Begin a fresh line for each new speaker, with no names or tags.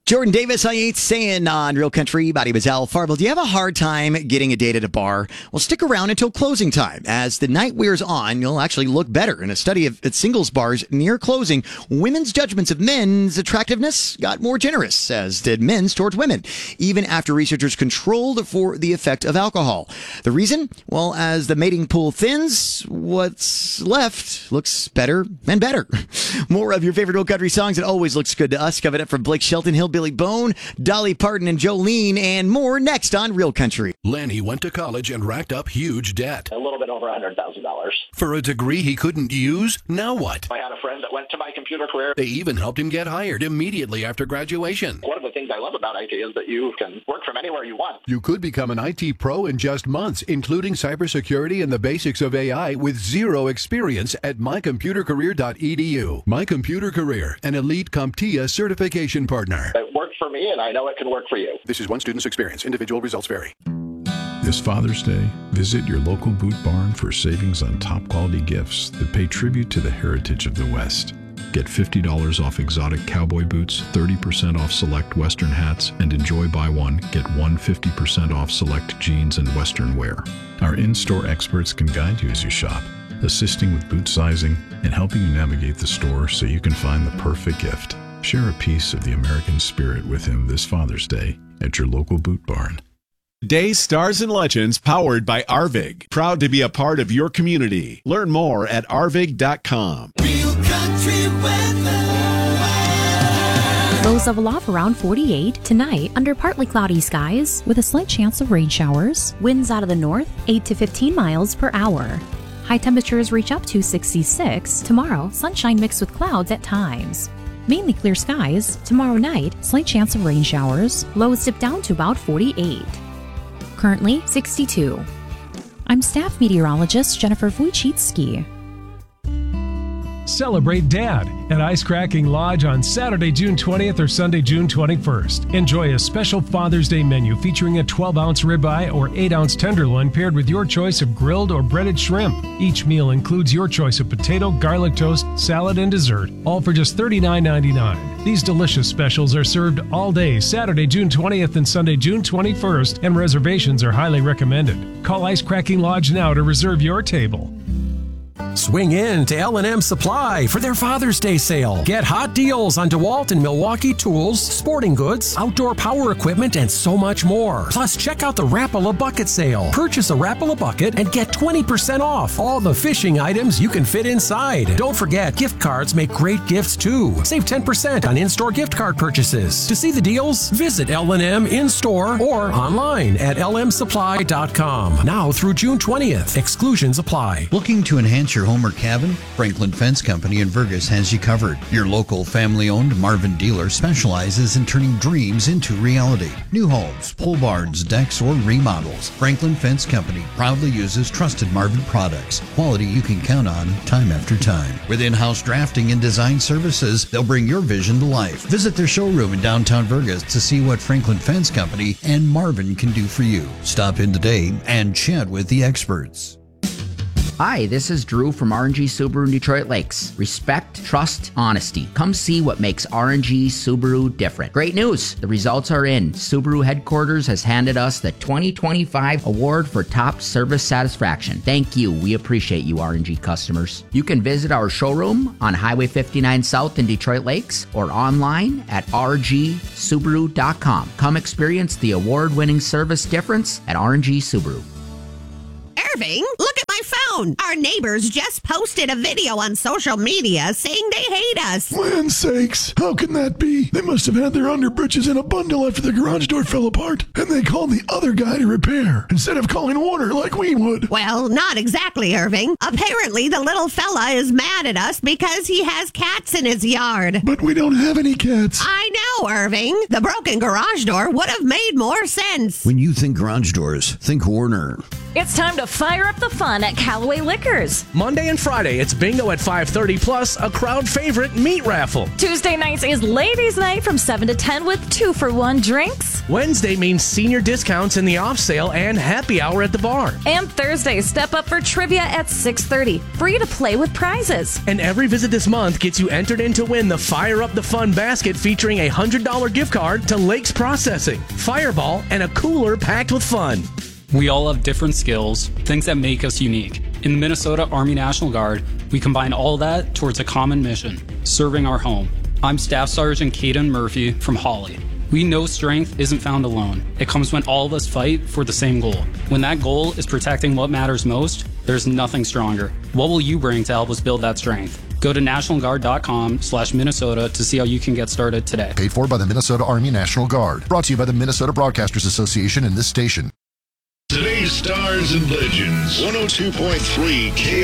Jordan Davis, I ain't saying on Real Country. My name is Al Farwell. Do you have a hard time getting a date at a bar? Well, stick around until closing time. As the night wears on, you'll actually look better. In a study at singles bars near closing, women's judgments of men's attractiveness got more generous, as did men's towards women, even after researchers controlled for the effect of alcohol. The reason? Well, as the mating pool thins, what's left looks better and better. More of your favorite Real Country songs. It always looks good to us. Coming up from Blake Shelton, Hillbilly Bone, Dolly Parton and Jolene, and more next on Real Country.
Lenny went to college and racked up huge debt.
A little bit over $100,000.
For a degree he couldn't use? Now what?
I had a friend that went to My Computer Career.
They even helped him get hired immediately after graduation.
One of the things I love about IT is that you can work from anywhere you want.
You could become an IT pro in just months, including cybersecurity and the basics of AI with zero experience at mycomputercareer.edu. My Computer Career, an elite CompTIA certification partner.
It worked for me, and I know it can work for you.
This is one student's experience. Individual results vary.
This Father's Day, visit your local Boot Barn for savings on top quality gifts that pay tribute to the heritage of the West. Get $50 off exotic cowboy boots, 30% off select Western hats, and enjoy buy one, get one 50% off select jeans and Western wear. Our in-store experts can guide you as you shop, assisting with boot sizing and helping you navigate the store so you can find the perfect gift. Share a piece of the American spirit with him this Father's Day at your local Boot Barn.
Days, Stars, and Legends powered by Arvig. Proud to be a part of your community. Learn more at arvig.com.
Real Country weather.
Lows of aloft around 48. Tonight, under partly cloudy skies with a slight chance of rain showers. Winds out of the north, 8 to 15 miles per hour. High temperatures reach up to 66. Tomorrow, sunshine mixed with clouds at times. Mainly clear skies. Tomorrow night, slight chance of rain showers. Lows dip down to about 48. Currently 62. I'm staff meteorologist Jennifer Wojcicki.
Celebrate Dad at Ice Cracking Lodge on Saturday, June 20th or Sunday, June 21st. Enjoy a special Father's Day menu featuring a 12-ounce ribeye or 8-ounce tenderloin paired with your choice of grilled or breaded shrimp. Each meal includes your choice of potato, garlic toast, salad, and dessert, all for just $39.99. These delicious specials are served all day Saturday, June 20th and Sunday, June 21st, and reservations are highly recommended. Call Ice Cracking Lodge now to reserve your table.
Swing in to L&M Supply for their Father's Day sale. Get hot deals on DeWalt and Milwaukee tools, sporting goods, outdoor power equipment, and so much more. Plus, check out the Rapala Bucket sale. Purchase a Rapala Bucket and get 20% off all the fishing items you can fit inside. Don't forget, gift cards make great gifts too. Save 10% on in-store gift card purchases. To see the deals, visit L&M in-store or online at lmsupply.com. Now through June 20th. Exclusions apply.
Looking to enhance your home or cabin? Franklin Fence Company in Vergas has you covered. Your local family-owned Marvin dealer specializes in turning dreams into reality. New homes, pole barns, decks, or remodels. Franklin Fence Company proudly uses trusted Marvin products. Quality you can count on time after time. With in-house drafting and design services, they'll bring your vision to life. Visit their showroom in downtown Vergas to see what Franklin Fence Company and Marvin can do for you. Stop in today and chat with the experts.
Hi, this is Drew from RNG Subaru in Detroit Lakes. Respect, trust, honesty. Come see what makes RNG Subaru different. Great news! The results are in. Subaru headquarters has handed us the 2025 award for top service satisfaction. Thank you. We appreciate you, RNG customers. You can visit our showroom on Highway 59 South in Detroit Lakes or online at rgsubaru.com. Come experience the award-winning service difference at RNG Subaru.
Irving, look at my phone. Our neighbors just posted a video on social media saying they hate us.
Land sakes, how can that be? They must have had their underbritches in a bundle after the garage door fell apart, and they called the other guy to repair instead of calling Warner like we would.
Well, not exactly, Irving. Apparently, the little fella is mad at us because he has cats in his yard.
But we don't have any cats.
I know, Irving. The broken garage door would have made more sense.
When you think garage doors, think Warner.
It's time to fire up the fun at Callaway Liquors.
Monday and Friday, it's bingo at 5:30 plus a crowd favorite meat raffle.
Tuesday nights is ladies' night from 7 to 10 with 2-for-1 drinks.
Wednesday means senior discounts in the off sale and happy hour at the bar.
And Thursday, step up for trivia at 6:30. Free to play with prizes.
And every visit this month gets you entered in to win the Fire Up the Fun basket featuring a $100 gift card to Lakes Processing, Fireball, and a cooler packed with fun.
We all have different skills, things that make us unique. In the Minnesota Army National Guard, we combine all that towards a common mission, serving our home. I'm Staff Sergeant Caden Murphy from Hawley. We know strength isn't found alone. It comes when all of us fight for the same goal. When that goal is protecting what matters most, there's nothing stronger. What will you bring to help us build that strength? Go to nationalguard.com/Minnesota to see how you can get started today.
Paid for by the Minnesota Army National Guard. Brought to you by the Minnesota Broadcasters Association and this station.
Today's Stars and Legends, 102.3 K.